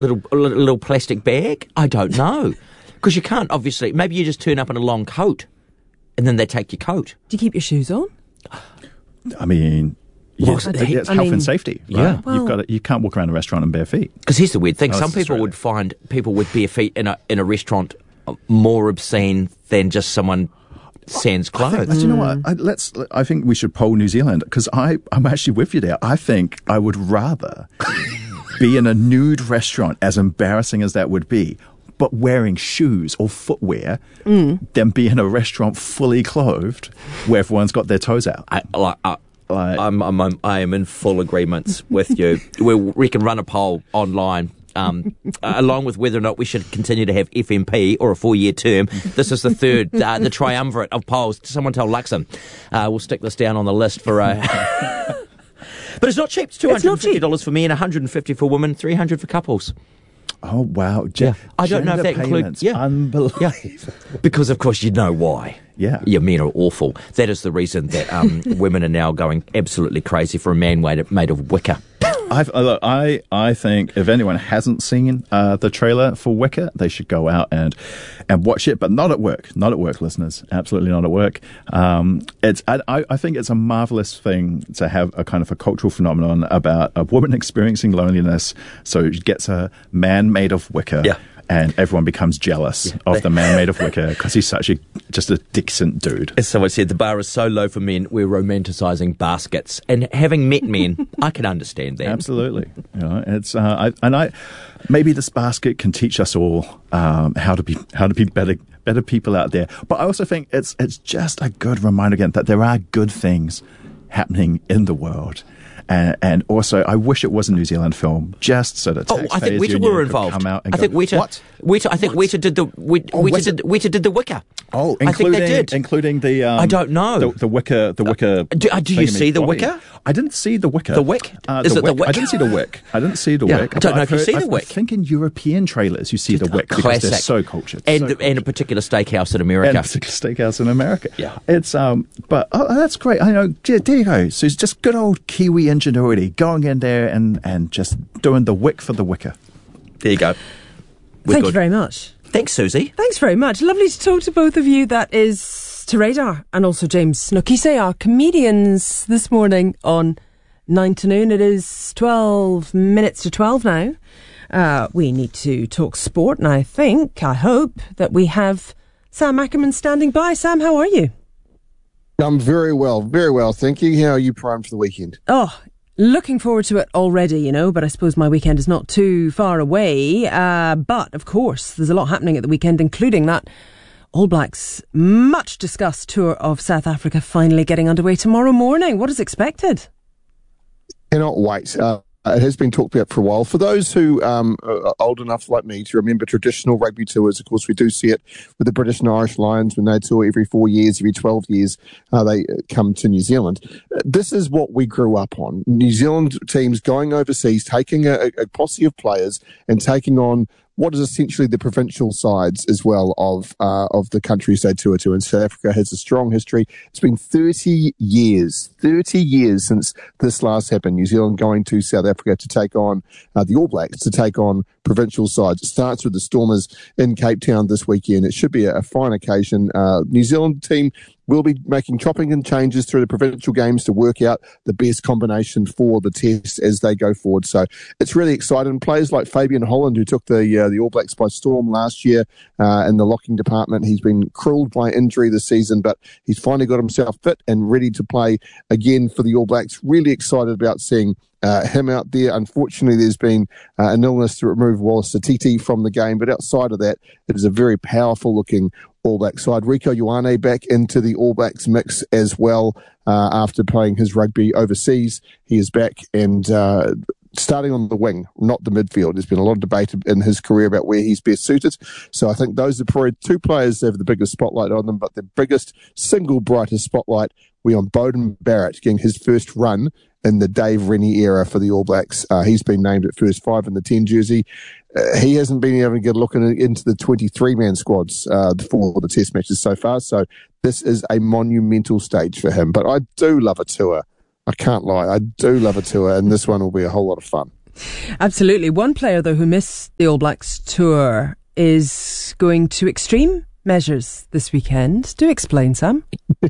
little plastic bag? I don't know. Because you can't, obviously. Maybe you just turn up in a long coat and then they take your coat. Do you keep your shoes on? I mean, yes, it's health and safety. Right? Yeah. Well, you can't walk around a restaurant in bare feet. Because here's the weird thing. Some people Australia. would find people with bare feet in a restaurant more obscene than just someone sans clothes. Do you know what? I think we should poll New Zealand, because I'm actually with you there. I think I would rather be in a nude restaurant, as embarrassing as that would be, but wearing shoes or footwear, than be in a restaurant fully clothed where everyone's got their toes out. I am in full agreement with you. We can run a poll online. Along with whether or not we should continue to have FMP or a 4-year term. This is the third, the triumvirate of polls. Someone tell Luxon. We'll stick this down on the list for But it's not cheap. It's $250 for men, $150 for women, $300 for couples. Oh, wow. I don't know if that includes... Yeah. Unbelievable. Yeah. Because, of course, you know why. Yeah. Your men are awful. That is the reason that women are now going absolutely crazy for a man made of wicker. I think if anyone hasn't seen the trailer for Wicker, they should go out and watch it, but not at work. Not at work, listeners. Absolutely not at work. I think it's a marvelous thing to have a kind of a cultural phenomenon about a woman experiencing loneliness. So she gets a man made of wicker. Yeah. And everyone becomes jealous of the man made of wicker because he's just a decent dude. As someone said, the bar is so low for men, we're romanticising baskets. And having met men, I can understand that. Absolutely. It's maybe this basket can teach us all how to be better people out there. But I also think it's just a good reminder again that there are good things happening in the world. And also, I wish it was a New Zealand film, just so that I think Weta were involved. Come out and I think Weta. What? Weta did the Weta did the Wicker. Oh, I think they did. Including the. I don't know the Wicker. The Wicker. Do you see the Wicker? I didn't see the Wicker. The Wick? Is it the Wick? I didn't see the Wick. I don't know if you see the Wick. I think in European trailers you see the Wick because they're so cultured. And a particular steakhouse in America. Yeah. It's but that's great. I know. There you go. So it's just good old Kiwi ingenuity going in there and just doing the Wick for the Wicker. There you go. Thank you very much. Thanks, Susie. Thanks very much. Lovely to talk to both of you. That is to Radar and also James Nokise, our comedians this morning on 9 to Noon. It is 12 minutes to 12 now. We need to talk sport, and I hope that we have Sam Ackerman standing by. Sam, how are you? I'm very well, thank you. How are you primed for the weekend? Oh, looking forward to it already, but I suppose my weekend is not too far away. But, of course, there's a lot happening at the weekend, including that All Blacks' much discussed tour of South Africa finally getting underway tomorrow morning. What is expected? Cannot wait. It has been talked about for a while. For those who are old enough like me to remember traditional rugby tours, of course, we do see it with the British and Irish Lions when they tour every 4 years, every 12 years, they come to New Zealand. This is what we grew up on. New Zealand teams going overseas, taking a posse of players and taking on what is essentially the provincial sides as well of the countries they tour to. And South Africa has a strong history. It's been 30 years since this last happened. New Zealand going to South Africa to take on the All Blacks, to take on provincial sides. It starts with the Stormers in Cape Town this weekend. It should be a fine occasion. New Zealand team will be making chopping and changes through the provincial games to work out the best combination for the test as they go forward. So it's really exciting. Players like Fabian Holland, who took the All Blacks by storm last year in the locking department, he's been crippled by injury this season, but he's finally got himself fit and ready to play again for the All Blacks. Really excited about seeing him out there. Unfortunately, there's been an illness to remove Wallace Satiti from the game, but outside of that, it is a very powerful-looking All Black side. Rieko Ioane back into the All Blacks mix as well after playing his rugby overseas. He is back and starting on the wing, not the midfield. There's been a lot of debate in his career about where he's best suited. So I think those are probably two players that have the biggest spotlight on them, but the biggest single brightest spotlight will be on Beauden Barrett getting his first run in the Dave Rennie era for the All Blacks. He's been named at first 5 in the 10 jersey. He hasn't been able to get a look into the 23-man squads for the test matches so far. So this is a monumental stage for him. But I do love a tour. I can't lie. I do love a tour, and this one will be a whole lot of fun. Absolutely. One player, though, who missed the All Blacks tour is going to extreme measures this weekend. Do explain, Sam.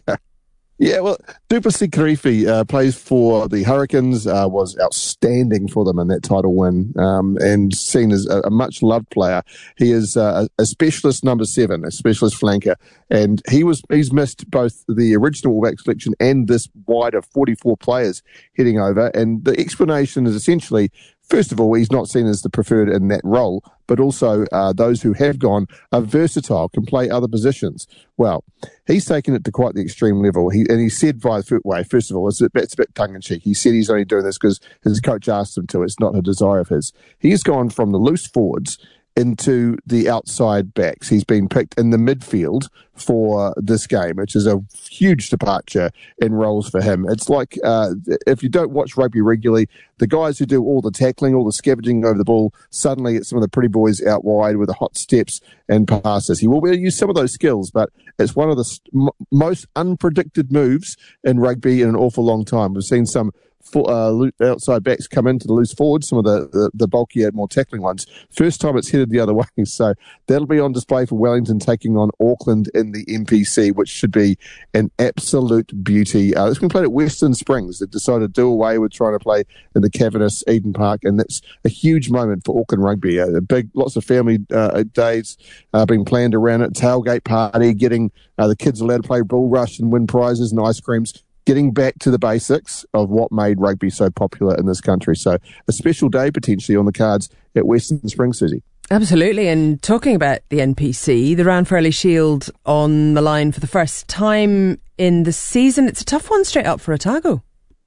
Yeah, well, Duplessis Kirifi plays for the Hurricanes, was outstanding for them in that title win, and seen as a much-loved player. He is a specialist number 7, a specialist flanker, and he's missed both the original All Black selection and this wide of 44 players heading over, and the explanation is essentially, first of all, he's not seen as the preferred in that role, but also those who have gone are versatile, can play other positions. Well, he's taken it to quite the extreme level. He said via Footway, first of all, it's a bit tongue-in-cheek. He said he's only doing this because his coach asked him to. It's not a desire of his. He's gone from the loose forwards into the outside backs. He's been picked in the midfield for this game, which is a huge departure in roles for him. It's like, if you don't watch rugby regularly, the guys who do all the tackling, all the scavenging over the ball, suddenly it's some of the pretty boys out wide with the hot steps and passes. He will use some of those skills, but it's one of the most unpredicted moves in rugby in an awful long time. We've seen some outside backs come into the loose forwards, some of the bulkier, more tackling ones. First time it's headed the other way, so that'll be on display for Wellington taking on Auckland in the NPC, which should be an absolute beauty. It's been played at Western Springs. They've decided to do away with trying to play in the cavernous Eden Park, and that's a huge moment for Auckland rugby. Lots of family days being planned around it, tailgate party, getting the kids allowed to play bull rush and win prizes and ice creams. Getting back to the basics of what made rugby so popular in this country. So a special day potentially on the cards at Western Springs, Susie. Absolutely. And talking about the NPC, the Ranfurly Shield on the line for the first time in the season. It's a tough one straight up for Otago.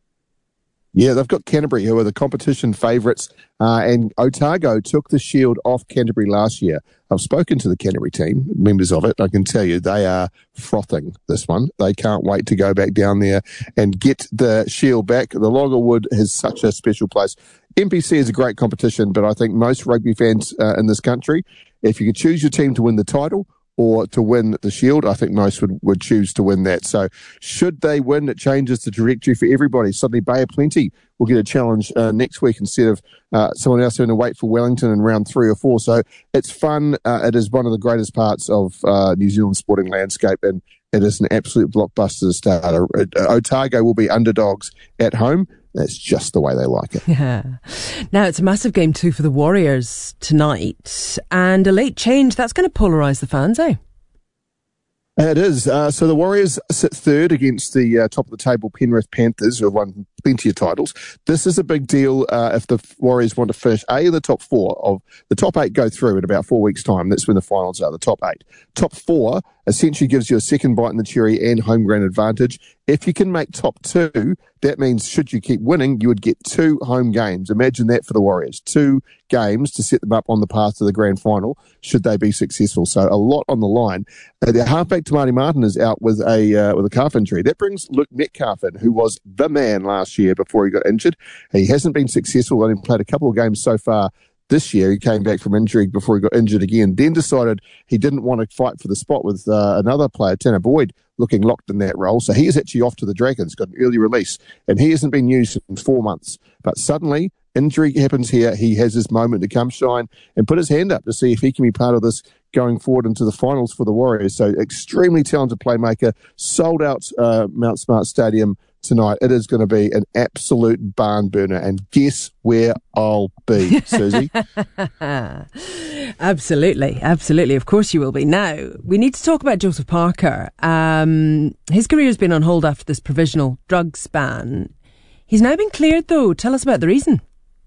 Yeah, they've got Canterbury, who are the competition favourites, and Otago took the shield off Canterbury last year. I've spoken to the Canterbury team, members of it. I can tell you they are frothing this one. They can't wait to go back down there and get the shield back. The Loggerwood has such a special place. NPC is a great competition, but I think most rugby fans in this country, if you could choose your team to win the title or to win the shield, I think most would choose to win that. So should they win, it changes the trajectory for everybody. Suddenly Bay of Plenty will get a challenge next week instead of someone else having to wait for Wellington in round 3 or 4. So it's fun. It is one of the greatest parts of New Zealand sporting landscape, and it is an absolute blockbuster starter. Otago will be underdogs at home. That's just the way they like it. Yeah. Now, it's a massive game too for the Warriors tonight, and a late change that's going to polarise the fans, eh? It is. So the Warriors sit third against the top of the table Penrith Panthers, who have won plenty of titles. This is a big deal if the Warriors want to finish in the top 4 of the top 8 go through in about 4 weeks' time. That's when the finals are, the top 8. Top 4 essentially gives you a second bite in the cherry and home ground advantage. If you can make top 2, that means should you keep winning, you would get 2 home games. Imagine that for the Warriors. 2 games to set them up on the path to the grand final, should they be successful. So a lot on the line. The halfback Tamati Martin is out with a calf injury. That brings Luke Metcalf in, who was the man last year before he got injured. He hasn't been successful, only played a couple of games so far this year. He came back from injury before he got injured again, then decided he didn't want to fight for the spot with another player, Tanner Boyd, looking locked in that role. So he is actually off to the Dragons, got an early release, and he hasn't been used in 4 months. But suddenly, injury happens here. He has his moment to come shine and put his hand up to see if he can be part of this going forward into the finals for the Warriors. So extremely talented playmaker, sold out Mount Smart Stadium tonight. It is going to be an absolute barn burner. And guess where I'll be, Susie? Absolutely. Absolutely. Of course you will be. Now, we need to talk about Joseph Parker. His career has been on hold after this provisional drugs ban. He's now been cleared, though. Tell us about the reason.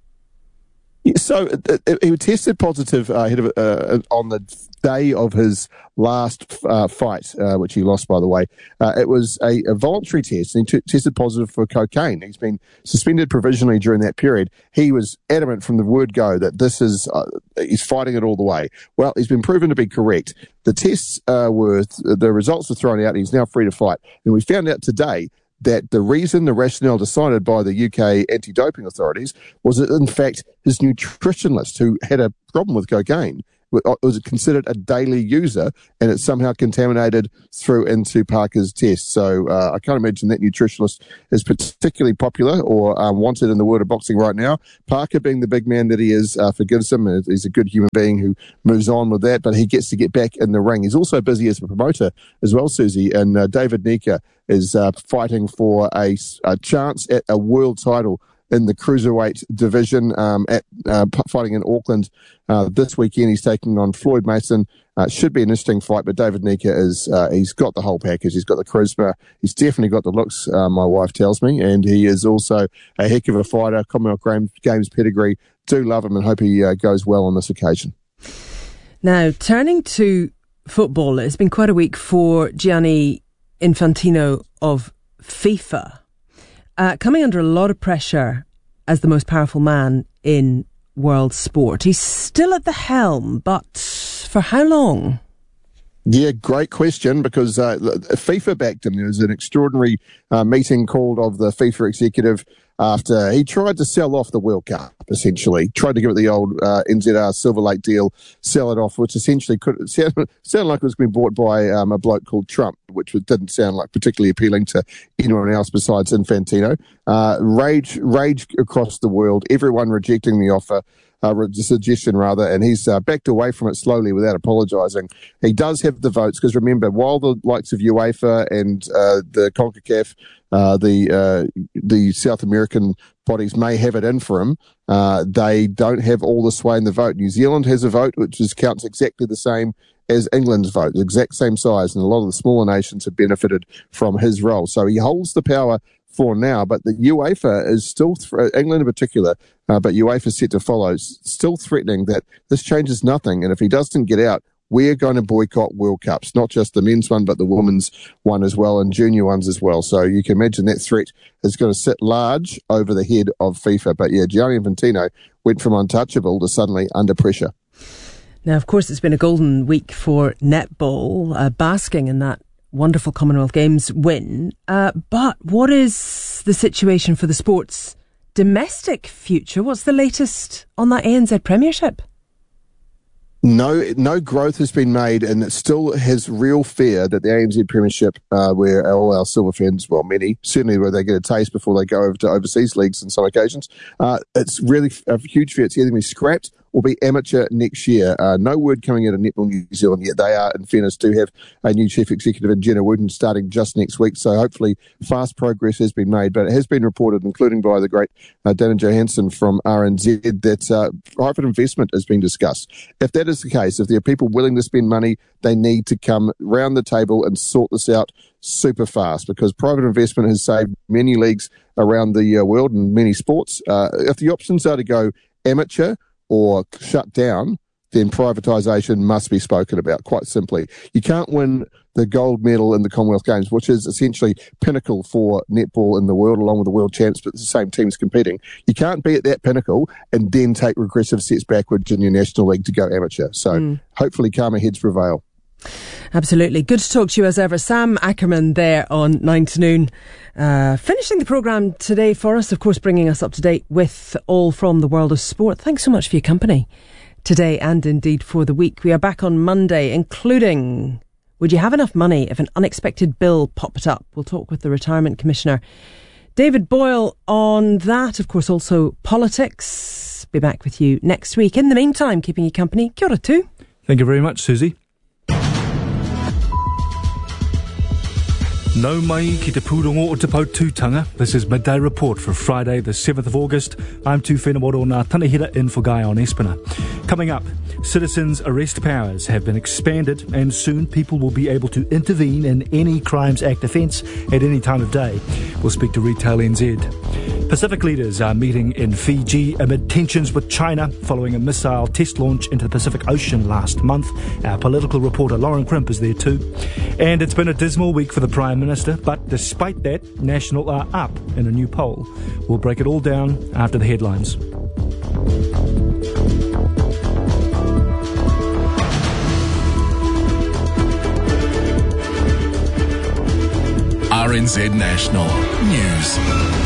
So he tested positive on the day of his last fight, which he lost, by the way. It was a voluntary test, and he tested positive for cocaine. He's been suspended provisionally during that period. He was adamant from the word go that this is he's fighting it all the way. Well, he's been proven to be correct. The tests the results were thrown out, and he's now free to fight. And we found out today that the rationale decided by the UK anti-doping authorities was that, in fact, his nutritionist, who had a problem with cocaine, was considered a daily user, and it's somehow contaminated through into Parker's test. So I can't imagine that nutritionist is particularly popular or wanted in the world of boxing right now. Parker, being the big man that he is, forgives him. He's a good human being who moves on with that, but he gets to get back in the ring. He's also busy as a promoter as well, Susie, and David Nika is fighting for a chance at a world title in the cruiserweight division, fighting in Auckland this weekend. He's taking on Floyd Mason. Should be an interesting fight, but David Nika he's got the whole package. He's got the charisma. He's definitely got the looks, my wife tells me, and he is also a heck of a fighter. Commonwealth Games pedigree. Do love him and hope he goes well on this occasion. Now, turning to football, it's been quite a week for Gianni Infantino of FIFA, coming under a lot of pressure as the most powerful man in world sport. He's still at the helm, but for how long? Yeah, great question, because FIFA backed him. There was an extraordinary meeting called of the FIFA executive after he tried to sell off the World Cup, essentially. Tried to give it the old NZR Silver Lake deal, sell it off, which essentially could sound like it was going to be bought by a bloke called Trump, which didn't sound like particularly appealing to anyone else besides Infantino. Rage across the world, everyone rejecting the offer. Suggestion rather, and he's backed away from it slowly without apologising. He does have the votes, because remember, while the likes of UEFA and the CONCACAF, the South American bodies may have it in for him, they don't have all the sway in the vote. New Zealand has a vote which counts exactly the same as England's vote, the exact same size, and a lot of the smaller nations have benefited from his role. So he holds the power for now, but the UEFA is still, England in particular, but UEFA is set to follow, still threatening that this changes nothing, and if he doesn't get out, we're going to boycott World Cups, not just the men's one, but the women's one as well, and junior ones as well. So you can imagine that threat is going to sit large over the head of FIFA. But yeah, Gianni Infantino went from untouchable to suddenly under pressure. Now, of course, it's been a golden week for netball, basking in that wonderful Commonwealth Games win. But what is the situation for the sport's domestic future? What's the latest on that ANZ Premiership? No growth has been made, and it still has real fear that the ANZ Premiership, where all our Silver fans, well, many, certainly where they get a taste before they go over to overseas leagues on some occasions, it's really a huge fear. It's either going to be scrapped or be amateur next year. No word coming out of Netball New Zealand yet. They are, in fairness, do have a new chief executive in Jenna Wooden starting just next week, so hopefully fast progress has been made. But it has been reported, including by the great Dana Johansson from RNZ, that private investment has been discussed. If that is the case, if there are people willing to spend money, they need to come round the table and sort this out super fast, because private investment has saved many leagues around the world and many sports. If the options are to go amateur or shut down, then privatisation must be spoken about, quite simply. You can't win the gold medal in the Commonwealth Games, which is essentially pinnacle for netball in the world, along with the world champs, but it's the same teams competing. You can't be at that pinnacle and then take regressive steps backwards in your national league to go amateur. So hopefully calmer heads prevail. Absolutely. Good to talk to you as ever. Sam Ackerman there on 9 to Noon. Finishing the programme today for us, of course, bringing us up to date with all from the world of sport. Thanks so much for your company today and indeed for the week. We are back on Monday, including, would you have enough money if an unexpected bill popped up? We'll talk with the Retirement Commissioner David Boyle on that. Of course, also politics. Be back with you next week. In the meantime, keeping you company. Kia ora too. Thank you very much, Susie. No mai ki te pūrongo o te Pautūtanga. This is Midday Report for Friday the 7th of August. I'm Tūwhenua o ngā Tanahira in for Guy on Espina. Coming up, citizens' arrest powers have been expanded and soon people will be able to intervene in any Crimes Act offence at any time of day. We'll speak to Retail NZ. Pacific leaders are meeting in Fiji amid tensions with China following a missile test launch into the Pacific Ocean last month. Our political reporter Lauren Crimp is there too. And it's been a dismal week for the Prime Minister, but despite that, National are up in a new poll. We'll break it all down after the headlines. RNZ National News.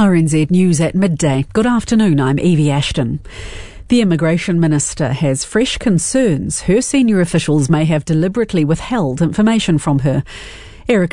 RNZ News at midday. Good afternoon, I'm Evie Ashton. The Immigration Minister has fresh concerns her senior officials may have deliberately withheld information from her. Erica